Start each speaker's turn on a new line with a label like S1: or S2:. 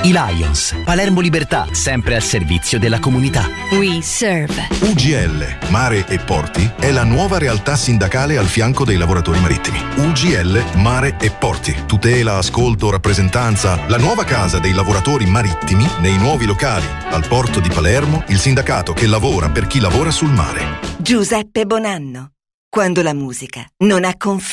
S1: I Lions, Palermo Libertà, sempre al servizio della comunità.
S2: We serve.
S3: UGL, Mare e Porti, è la nuova realtà sindacale al fianco dei lavoratori marittimi. UGL, Mare e Porti. Tutela, ascolto, rappresentanza. La nuova casa dei lavoratori marittimi nei nuovi locali. Al porto di Palermo, il sindacato che lavora per chi lavora sul mare.
S4: Giuseppe Bonanno. Quando la musica non ha confini.